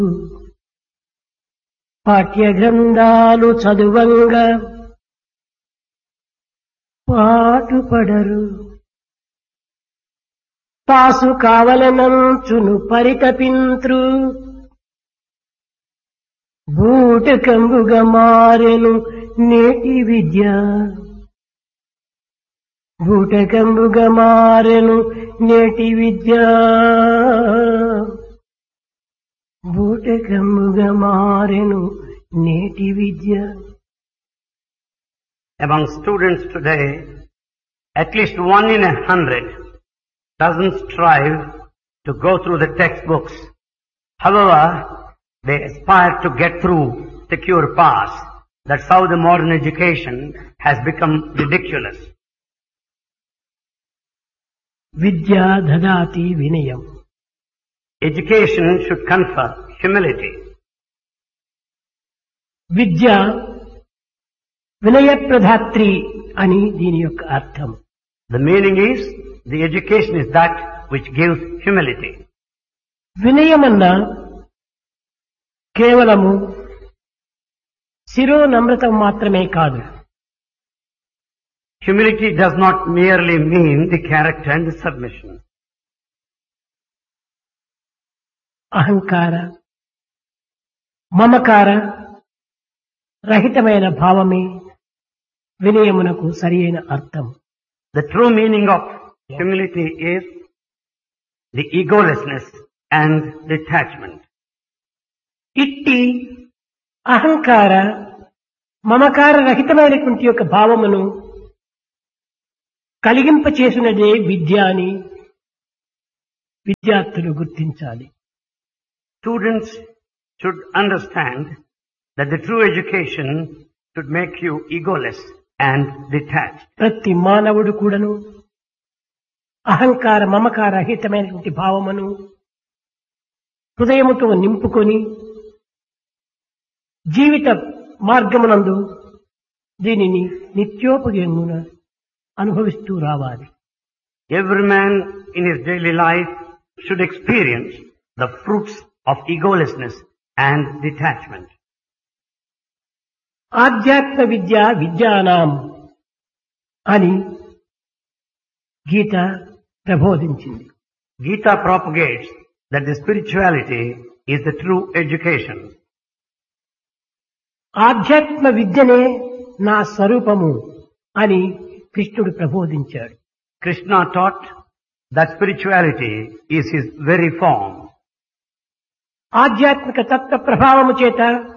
పాఠ్య గ్రంథాలు చదువంగా పాటుపడరు, పాసు కావలనంచును పరితపింత్రు. బూటకంబుగా మారెను నేటి విద్య, బూటకంబుగా మారెను నేటి విద్య, బూటకంబుగా మారెను నేటి విద్య. Among students today, at least 1 in 100 doesn't strive to go through the textbooks. However, they aspire to get through secure pass. That's how the modern education has become ridiculous. విద్యా దదాతి వినయం. Education should confer humility. విద్య వినయప్రధాత్రి అని దీని యొక్క అర్థం. The meaning is, the education is that which gives humility. వినయమన్నా కేవలము శిరోనమ్రతం మాత్రమే కాదు. Humility does not merely mean the character and the submission. అహంకార మమకార రహితమైన భావమే వినయమునకు సరియైన అర్థం. The true meaning of humility is the egolessness and detachment. ఇట్టి అహంకార మమకార రహితమైనటువంటి యొక్క భావమును కలిగింపచేసినదే విద్య అని విద్యార్థులు గుర్తించాలి. Students should understand that the true education should make you egoless and detached. ప్రతి మానవుడు కూడాను అహంకార మమకార రహితమైనటువంటి భావమును హృదయముతో నింపుకొని జీవిత మార్గమునందు దీనిని నిత్యోపయోగమున అనుభవిస్తూ రావాలి. Every man in his daily life should experience the fruits of egolessness and detachment. ఆధ్యాత్మ విద్య విద్యానాం అని గీత ప్రబోధించింది. Gita propagates that the spirituality is the true education. ఆధ్యాత్మ విద్యనే నా స్వరూపము అని కృష్ణుడు ప్రబోధించాడు. Krishna taught that spirituality is his very form. ఆధ్యాత్మిక తత్వ ప్రభావము చేత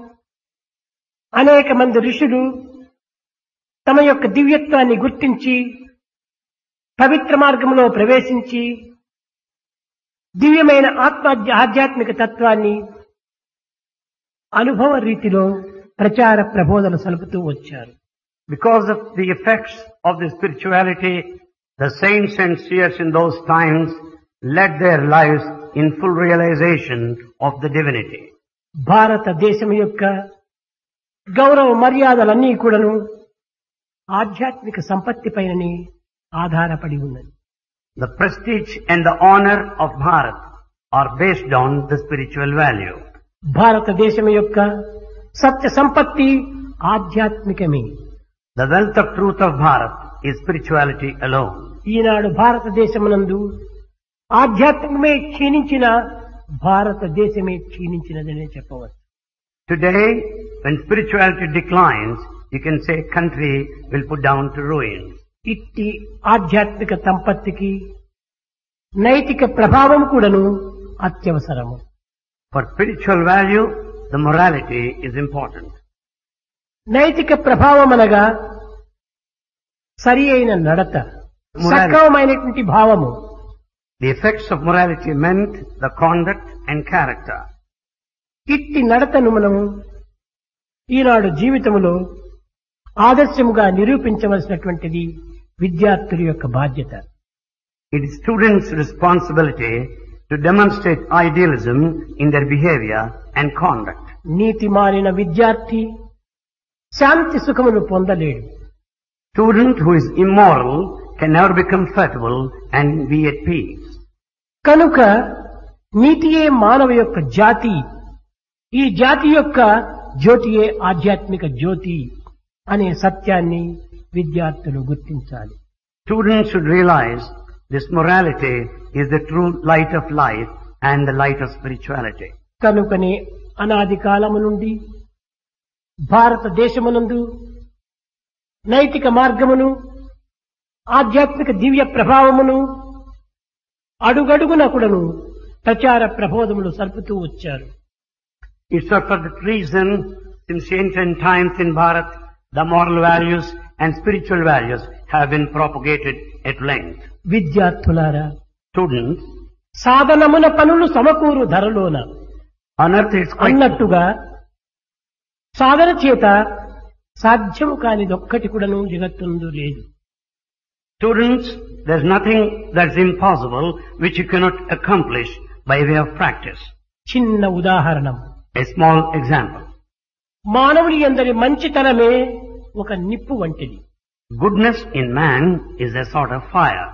అనేక మంది ఋషులు తమ యొక్క దివ్యత్వాన్ని గుర్తించి పవిత్ర మార్గంలో ప్రవేశించి దివ్యమైన ఆధ్యాత్మిక తత్వాన్ని అనుభవ రీతిలో ప్రచార ప్రబోధన సలుపుతూ వచ్చారు. Because of the effects of the spirituality, the saints and seers in those times led their lives in full realization of the divinity. భారతదేశం యొక్క గౌరవ మర్యాదలన్నీ కూడాను ఆధ్యాత్మిక సంపత్తి పైననే ఆధారపడి ఉన్నది. The prestige and the honor of Bharat are based on the spiritual value. భారతదేశం యొక్క సత్య సంపత్తి ఆధ్యాత్మికమే. The wealth of truth of Bharat is spirituality alone. ఈనాడు భారతదేశమునందు ఆధ్యాత్మికమే క్షీణించిన భారతదేశమే క్షీణించినదనే చెప్పవచ్చు. Today, when spirituality declines, you can say country will put down to ruins. ఇట్టి ఆధ్యాత్మిక సంపత్తికి నైతిక ప్రభావం కూడాను అత్యవసరము. For spiritual value, the morality is important. నైతిక ప్రభావం అనగా సరి అయిన నడత, సక్రమమైనటువంటి భావము. The effects of morality meant the conduct and character. ఇట్టి నడతను మనము ఈనాడు జీవితంలో ఆదర్శముగా నిరూపించవలసినటువంటిది విద్యార్థుల యొక్క బాధ్యత. It is students' responsibility to demonstrate idealism in their behavior and conduct. నీతి మారిన విద్యార్థి శాంతి సుఖమును పొందలేడు. Student who is immoral can never be comfortable and be at peace. కనుక నీతియే మానవ యొక్క జాతి ఈ జాతి యొక్క జ్యోతియే ఆధ్యాత్మిక జ్యోతి అనే సత్యాన్ని విద్యార్థులు గుర్తించాలి. Students should realize this morality is the true light of life and the light of spirituality. కనుకనే అనాది కాలము నుండి భారతదేశమునందు నైతిక మార్గమును ఆధ్యాత్మిక దివ్య ప్రభావమును అడుగడుగున కూడాను ప్రచార ప్రబోధములు సల్పుతూ వచ్చారు. It's for that reason, since ancient times in Bharat, the moral values and spiritual values have been propagated at length. విద్యార్థులారా, Students, సాధనమున పనులు సమకూరు ధరలోన on earth it's quite అన్నట్టుగా సాధన చేత సాధ్యము కానిదొక్కటి కూడాను జగత్తుందు లేదు. Students, there's nothing that's impossible which you cannot accomplish by way of practice. చిన్న ఉదాహరణం, A small example. మానవుని అందరి మంచితనమే ఒక నిప్పు వంటిది. Goodness in man is a sort of fire.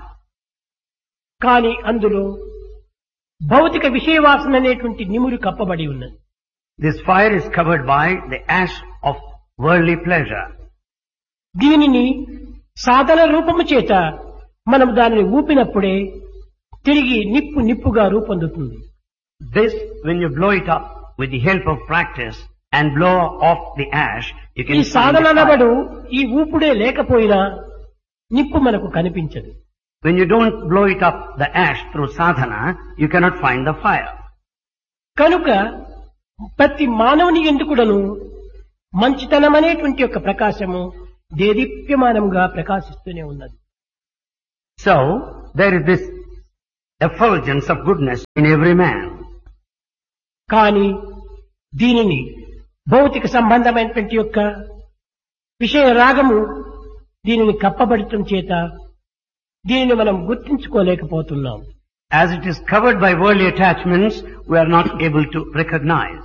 కానీ అందులో భౌతిక విషయవాసన అనేటువంటి నిమురు కప్పబడి ఉన్నది. This fire is covered by the ash of worldly pleasure. దీనిని సాధన రూపము చేత మనం దానిని ఊపినప్పుడే తిరిగి నిప్పుగా రూపొందుతుంది. This, when you blow it up with the help of practice and blow off the ash, you ఈ can find Sadhana the అనబడు fire. ఈ ఊపుడే లేకపోయినా నిప్పు మనకు కనిపించదు. When you don't blow it up, the ash through sadhana, you cannot find the fire. కనుక ప్రతి మానవుని ఎందుకుడను మంచితనం అనేటువంటి యొక్క ప్రకాశము దేదీప్యమానంగా ప్రకాశిస్తూనే ఉన్నది. So, there is this effulgence of goodness in every man. కానీ దీనిని భౌతిక సంబంధమైనటువంటి యొక్క విషయ రాగము దీనిని కప్పబడటం చేత దీనిని మనం గుర్తించుకోలేకపోతున్నాం. As it is covered by worldly attachments, we are not able to recognize.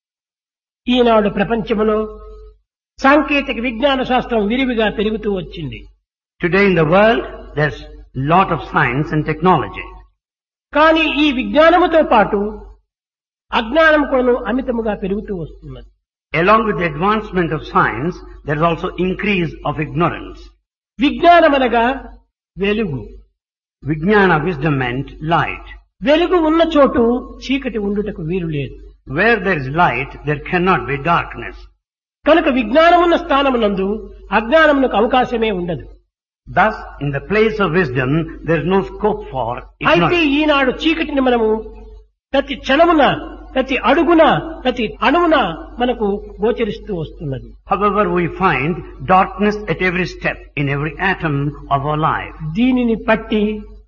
ఈనాడు ప్రపంచంలో సాంకేతిక విజ్ఞాన శాస్త్రం విరివిగా పెరుగుతూ వచ్చింది. Today in the world, there's lot of science and technology. కానీ ఈ విజ్ఞానముతో పాటు అజ్ఞానం కూడా అమితముగా పెరుగుతూ వస్తున్నది. Along with the advancement of science, there is also increase of ignorance. విజ్ఞానమనగా వెలుగు. Vijnana, wisdom meant light. వెలుగు ఉన్న చోటు చీకటి ఉండుటకు వీలు లేదు. Where there is light, there cannot be darkness. కనుక విజ్ఞానమున్న స్థానమునందు అజ్ఞానమునకు అవకాశమే ఉండదు. Thus, in the place of wisdom, there is no scope for అయితే ignorance. ఈనాడు చీకటిని మనము ప్రతి క్షణమున, ప్రతి అడుగున, ప్రతి అణువున మనకు గోచరిస్తూ వస్తున్నది. However, we find darkness at every step, in every atom of our life. దీనిని పట్టి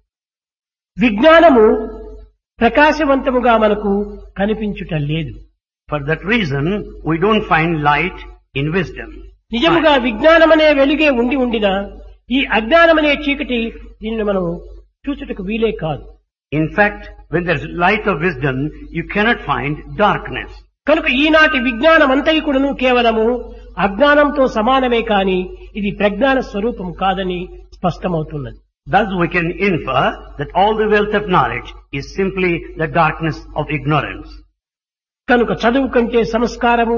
విజ్ఞానము ప్రకాశవంతముగా మనకు కనిపించుట లేదు. For that reason, we don't find light in wisdom. నిజముగా విజ్ఞానమనే వెలుగే ఉండినా ఈ అజ్ఞానమనే చీకటి దీనిని మనం చూచుటకు వీలే కాదు. In fact, when there is light of wisdom, you cannot find darkness. కనుక ఈనాటి విజ్ఞానమంతయు కూడాను కేవలము అజ్ఞానంతో సమానమే కాని ఇది ప్రజ్ఞాన స్వరూపం కాదని స్పష్టమవుతున్నది. Thus we can infer that all the wealth of knowledge is simply the darkness of ignorance. కనుక చదువు కంటే సంస్కారము,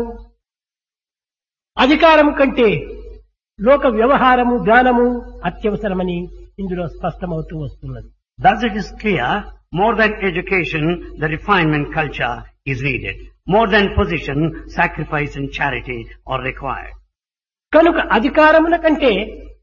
అధికారము కంటే లోక వ్యవహారము, జ్ఞానము అత్యవసరమని ఇందులో స్పష్టమవుతూ వస్తున్నది. Thus it is clear, more than education, the refinement culture is needed. More than position, sacrifice and charity are required. కనుక అధికారముల కంటే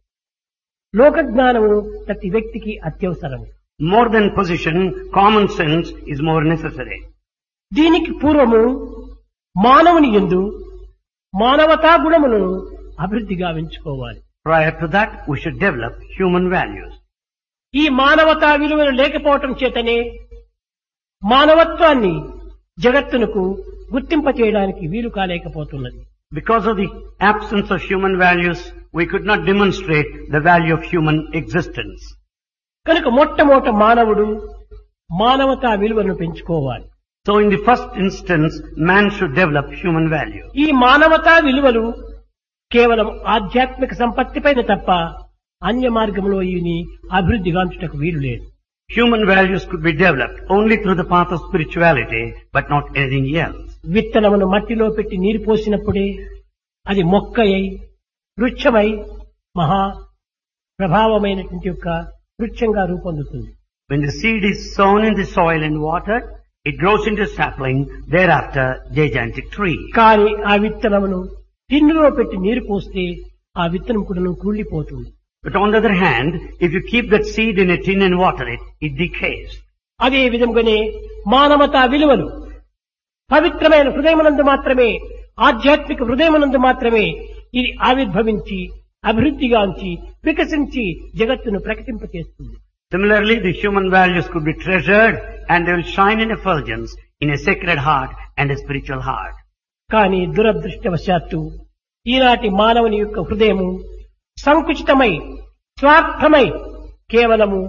లోక జ్ఞానము ప్రతి వ్యక్తికి అత్యవసరం. More than position, common sense is more necessary. దీనికి పూర్వము మానవుని యందు మానవతా గుణమును అభివృద్ధి గావించుకోవాలి. Prior to that, we should develop human values. ఈ మానవతా విలువలు లేకపోవటం చేతనే మానవత్వాన్ని జగత్తునకు గుర్తింపచేయడానికి వీలు కాలేకపోతున్నది. Because of the absence of human values, we could not demonstrate the value of human existence. కనుక మొట్టమొదట మానవుడు మానవతా విలువలను పెంచుకోవాలి. So in the first instance, man should develop human value. ఈ మానవతా విలువలు కేవలం ఆధ్యాత్మిక సంపత్తిపైన తప్ప అన్య మార్గంలో ఇవి అభివృద్ధి గాంచుటకు వీలు లేదు. Human values could be developed only through the path of spirituality, but not anything else. విత్తనమును మట్టిలో పెట్టి నీరు పోసినప్పుడే అది మొక్కయై వృక్షమై మహా ప్రభావమైనటువంటి యొక్క వృక్షంగా రూపొందుతుంది. When the seed is sown in the soil and watered, it grows into a sapling, thereafter gigantic tree. కానీ ఆ విత్తనమును టిన్నులో పెట్టి నీరు పోస్తే ఆ విత్తనం కూడా కూలిపోతుంది. But on the other hand, if you keep that seed in a tin and water it, it decays. అదే విధంగానే మానవతా విలువలు పవిత్రమైన హృదయమునందు మాత్రమే, ఆధ్యాత్మిక హృదయమునందు మాత్రమే ఇది ఆవిర్భవించి అభివృద్ధిగాంచి వికసించి జగత్తును ప్రకటింపచేస్తుంది. Similarly, the human values could be treasured and they will shine in effulgence in a sacred heart and a spiritual heart. కానీ దురదృష్టవశాత్తు ఈనాటి మానవుని యొక్క హృదయము సంకుచితమై స్వార్థమై కేవలము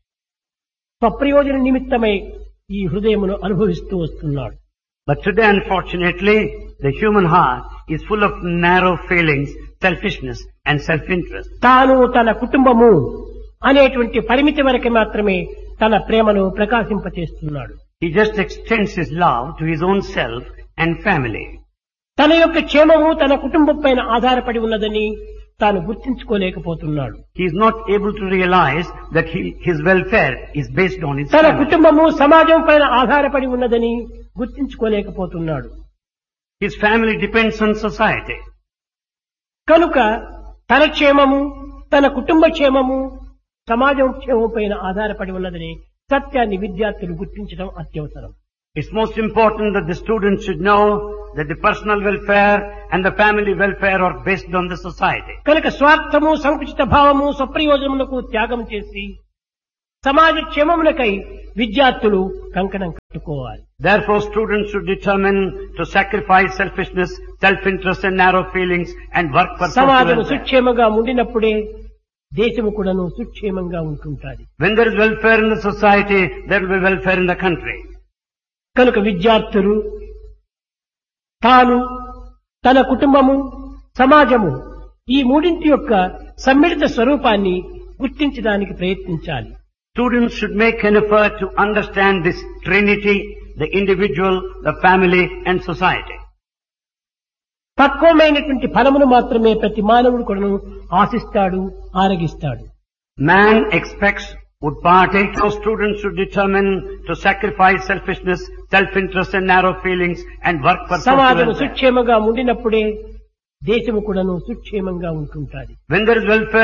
స్వప్రయోజన నిమిత్తమై ఈ హృదయమును అనుభవిస్తూ వస్తున్నాడు. But today, unfortunately, the human heart is full of narrow feelings, selfishness and self-interest. తాను తన కుటుంబము అనేటువంటి పరిమితి వరకు మాత్రమే తన ప్రేమను ప్రకాశింపచేస్తున్నాడు. He just extends his love to his own self and family. తన యొక్క క్షేమము తన కుటుంబం పైన ఆధారపడి ఉన్నదని తాను గుర్తించుకోలేకపోతున్నాడు. He is not able to realize that his welfare is based on his తన family. కుటుంబము సమాజం పైన ఆధారపడి ఉన్నదని గుర్తించుకోలేకపోతున్నాడు. His family depends on society. కనుక తన క్షేమము తన కుటుంబ క్షేమము సమాజం క్షేమం పైన ఆధారపడి ఉన్నదని సత్యాన్ని విద్యార్థులు గుర్తించడం అత్యవసరం. It's most important that the students should know that the personal welfare and the family welfare are based on the society. కనుక స్వార్థము సంకుచిత భావము స్వప్రయోజనములకు త్యాగం చేసి సమాజ క్షేమములకై విద్యార్థులు కంకణం కట్టుకోవాలి. Therefore, students should determine to sacrifice selfishness, self-interest and narrow feelings and work for social సమాజము welfare. సుక్షేమంగా ఉండినప్పుడే దేశము కూడాను సుక్షేమంగా ఉంటుంటాది. When there is welfare in the society, there will be welfare in the country. కనుక విద్యార్థులు తాను తన కుటుంబము సమాజము ఈ మూడింటి యొక్క సమ్మిళిత స్వరూపాన్ని గుర్తించడానికి ప్రయత్నించాలి. Students should make an effort to understand this trinity, the individual, the family and society. పక్వమైనటువంటి ఫలమును మాత్రమే ప్రతి మానవుడు కూడాను ఆశిస్తాడు, ఆరగిస్తాడు. Man expects, would partake, so students should determine to sacrifice selfishness, self-interest and narrow feelings and work for social సమాజము welfare. సుక్షేమంగా ఉండినప్పుడే దేశము కూడాను సుక్షేమంగా ఉంటుంటాది. When there is welfare